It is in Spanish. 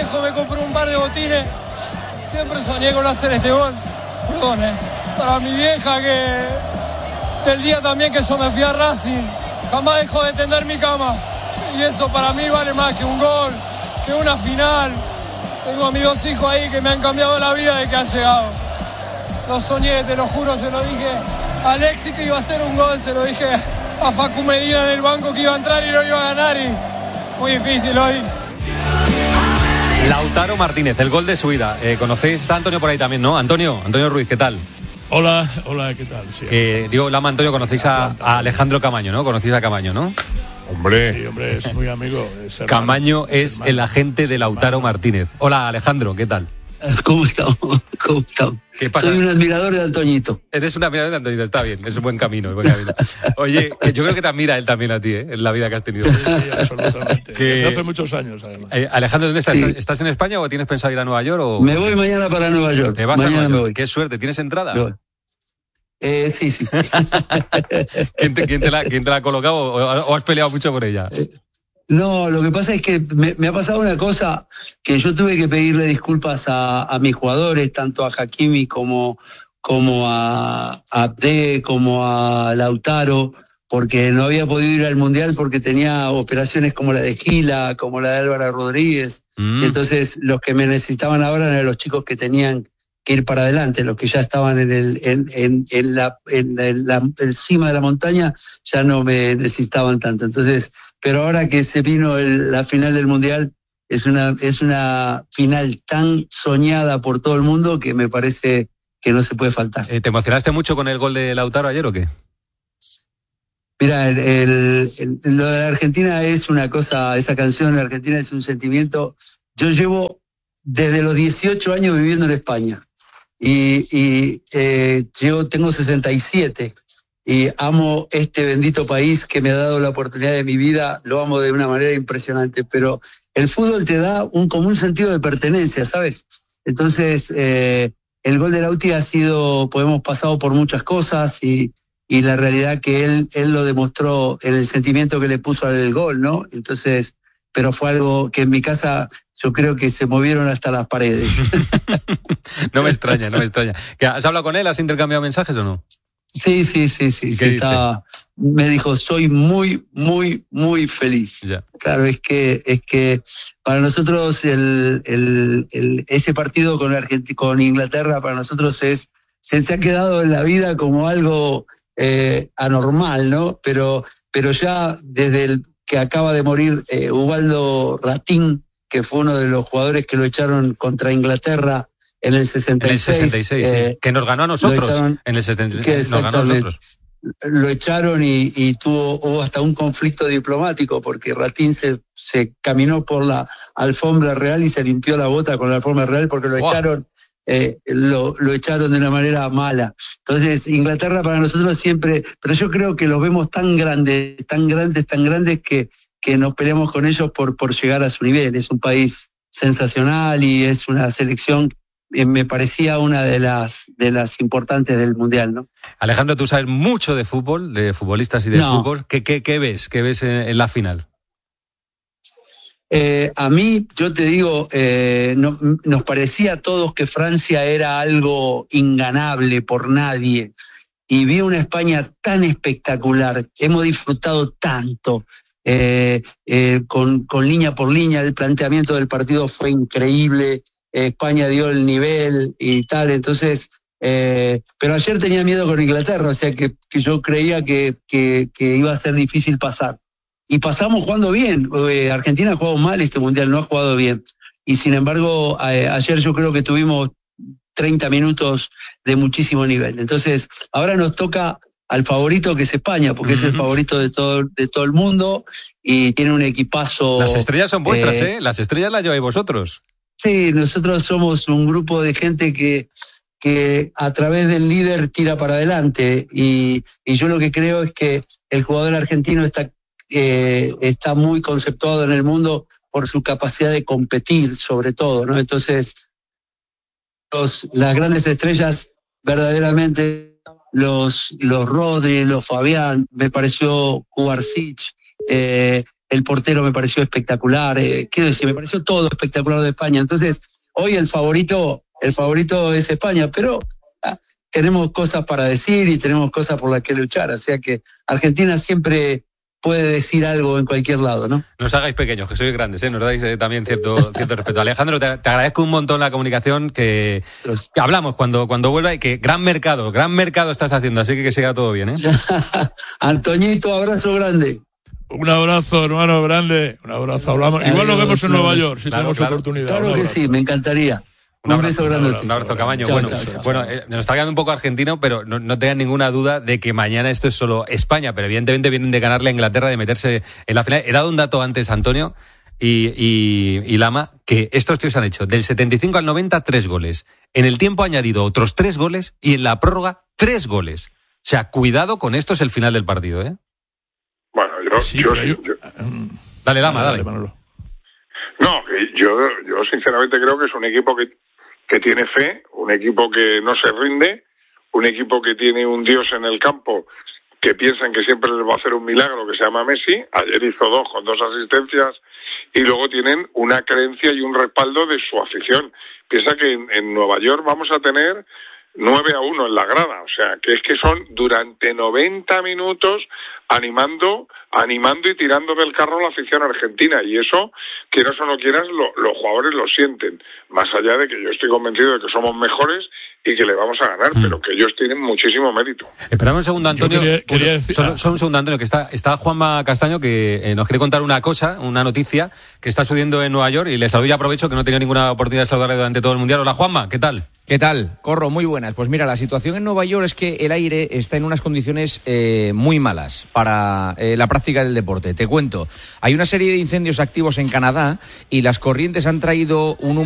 viejo me compró un par de botines. Siempre soñé con hacer este gol. Perdón, para mi vieja, que del día también que yo me fui a Racing, jamás dejó de tender mi cama. Y eso para mí vale más que un gol, que una final. Tengo a mis 2 hijos ahí que me han cambiado la vida desde que han llegado. Lo soñé, te lo juro, se lo dije a Alexis que iba a hacer un gol, se lo dije a Facu Medina en el banco que iba a entrar y lo iba a ganar, y muy difícil hoy. Lautaro Martínez, el gol de su vida. ¿Conocéis a Antonio por ahí también, no? Antonio Ruiz, ¿qué tal? Hola, ¿qué tal? Sí, digo, Lama Antonio, conocéis a Alejandro Camaño, ¿no? ¿Conocéis a Camaño, no? Hombre. Sí, hombre, es muy amigo. Es Camaño es el agente de Lautaro Martínez. Hola, Alejandro, ¿qué tal? ¿Cómo estamos? ¿Qué pasa? Soy un admirador de Antoñito. Eres un admirador de Antoñito, está bien, es un buen camino. Oye, yo creo que te admira él también a ti, en la vida que has tenido. Sí, absolutamente. Desde hace muchos años, además. Alejandro, ¿dónde estás? Sí. ¿Estás en España o tienes pensado ir a Nueva York? O... Me voy mañana para Nueva York. ¿Te vas mañana a Nueva York? me voy. Qué suerte, ¿tienes entrada? Sí. ¿Quién te la ha colocado o has peleado mucho por ella? No, lo que pasa es que me ha pasado una cosa, que yo tuve que pedirle disculpas a mis jugadores, tanto a Hakimi como a Abde, como a Lautaro, porque no había podido ir al Mundial porque tenía operaciones como la de Gila, como la de Álvaro Rodríguez. Entonces los que me necesitaban ahora eran los chicos que tenían que ir para adelante, los que ya estaban en la encima de la montaña ya no me necesitaban tanto. Entonces, pero ahora que se vino la final del Mundial, es una final tan soñada por todo el mundo que me parece que no se puede faltar. ¿Te emocionaste mucho con el gol de Lautaro ayer o qué? Mira, lo de la Argentina es una cosa, esa canción de Argentina es un sentimiento. Yo llevo desde los 18 años viviendo en España y yo tengo 67 y amo este bendito país que me ha dado la oportunidad de mi vida, lo amo de una manera impresionante, pero el fútbol te da como un sentido de pertenencia, ¿sabes? Entonces, el gol de Lauti ha sido, pues hemos pasado por muchas cosas y la realidad que él lo demostró en el sentimiento que le puso al gol, ¿no? Entonces, pero fue algo que en mi casa yo creo que se movieron hasta las paredes. No me extraña. ¿Has hablado con él? ¿Has intercambiado mensajes o no? Sí. Me dijo, soy muy, muy, muy feliz. Ya. Claro, es que para nosotros ese partido con Inglaterra, para nosotros se ha quedado en la vida como algo anormal, ¿no? Pero ya desde que acaba de morir Ubaldo Ratín, que fue uno de los jugadores que lo echaron contra Inglaterra en el 66. En el 66, sí. Que nos ganó a nosotros. En el 66 nos ganó a nosotros. Lo echaron y hubo hasta un conflicto diplomático porque Ratín se caminó por la alfombra real y se limpió la bota con la alfombra real porque lo echaron. Lo echaron de una manera mala. Entonces, Inglaterra para nosotros siempre, pero yo creo que los vemos tan grandes que nos peleamos con ellos por llegar a su nivel. Es un país sensacional y es una selección, me parecía una de las importantes del Mundial, ¿no? Alejandro, tú sabes mucho de fútbol, de futbolistas y de fútbol. ¿Qué ves? ¿Qué ves en la final? A mí, yo te digo, nos parecía a todos que Francia era algo inganable por nadie. Y vi una España tan espectacular, hemos disfrutado tanto, con línea por línea, el planteamiento del partido fue increíble, España dio el nivel y tal, entonces, pero ayer tenía miedo con Inglaterra, o sea que yo creía que iba a ser difícil pasar. Y pasamos jugando bien. Argentina ha jugado mal este Mundial, no ha jugado bien. Y sin embargo, ayer yo creo que tuvimos 30 minutos de muchísimo nivel. Entonces, ahora nos toca al favorito que es España, porque es el favorito de todo el mundo y tiene un equipazo. Las estrellas son vuestras, ¿eh? Las estrellas las lleváis vosotros. Sí, nosotros somos un grupo de gente que a través del líder tira para adelante. Y yo lo que creo es que el jugador argentino está muy conceptuado en el mundo por su capacidad de competir, sobre todo, ¿no? Entonces, las grandes estrellas, verdaderamente, los Rodri, los Fabián, me pareció Kubarsic, el portero me pareció espectacular, quiero decir, me pareció todo espectacular de España. Entonces, hoy el favorito es España, pero tenemos cosas para decir y tenemos cosas por las que luchar, o sea que Argentina siempre puede decir algo en cualquier lado, ¿no? No os hagáis pequeños, que sois grandes, ¿eh? Nos dais también cierto respeto. Alejandro, te agradezco un montón la comunicación, que hablamos cuando vuelva, y que gran mercado estás haciendo, así que siga todo bien, ¿eh? Antoñito, abrazo grande. Un abrazo, hermano, grande. Un abrazo, hablamos. Igual nos vemos en Nueva York, si tenemos oportunidad. Claro que sí, me encantaría. Un beso grande. Un abrazo, Camaño. Bueno, nos está quedando un poco argentino, pero no tengan ninguna duda de que mañana esto es solo España, pero evidentemente vienen de ganarle a Inglaterra, de meterse en la final. He dado un dato antes, Antonio y Lama, que estos tíos han hecho del 75 al 90 3 goles. En el tiempo añadido otros 3 goles y en la prórroga 3 goles. O sea, cuidado con esto, es el final del partido, ¿eh? Bueno, Dale, Lama, dale. No, yo sinceramente creo que es un equipo que tiene fe, un equipo que no se rinde, un equipo que tiene un dios en el campo que piensan que siempre les va a hacer un milagro, que se llama Messi. Ayer hizo 2 con 2 asistencias, y luego tienen una creencia y un respaldo de su afición. Piensa que en Nueva York vamos a tener 9-1 en la grada, o sea, que es que son durante 90 minutos animando y tirando del carro a la afición argentina, y eso, quieras o no quieras, los jugadores lo sienten, más allá de que yo estoy convencido de que somos mejores y que le vamos a ganar, pero que ellos tienen muchísimo mérito. Esperamos un segundo, Antonio. Quería decir, solo un segundo, Antonio, que está Juanma Castaño, que nos quiere contar una noticia que está sucediendo en Nueva York, y le saludo y aprovecho que no tenía ninguna oportunidad de saludarle durante todo el Mundial. Hola, Juanma, ¿qué tal? ¿Qué tal? Corro, muy buenas. Pues mira, la situación en Nueva York es que el aire está en unas condiciones muy malas para la práctica del deporte. Te cuento, hay una serie de incendios activos en Canadá y las corrientes han traído un